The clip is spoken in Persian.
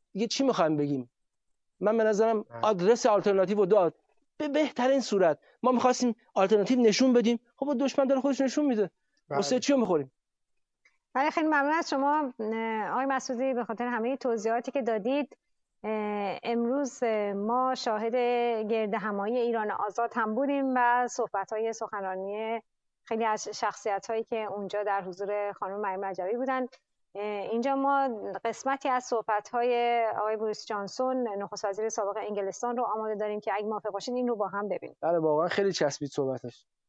دیگه چی میخوایم بگیم؟ من به نظرم آدرس آلترناتیو رو داد به بهترین صورت. ما میخواستیم آلترناتیو نشون بدیم، خب دشمن داره خودش نشون میده، واسه چی میخوریم؟ ولی خیلی ممنون از شما آقای مسعودی به خاطر همه توضیحاتی که دادید. امروز ما شاهد گرد همایی ایران آزاد هم بودیم و صحبت‌های سخنرانی خیلی از شخصیت‌هایی که اونجا در حضور خانم مریم رجبی بودن. اینجا ما قسمتی از صحبت‌های آقای بوریس جانسون نخست وزیر سابق انگلستان رو آماده داریم که اگه موافق باشین این رو با هم ببینیم. بله واقعا خیلی چسبید صحبتش.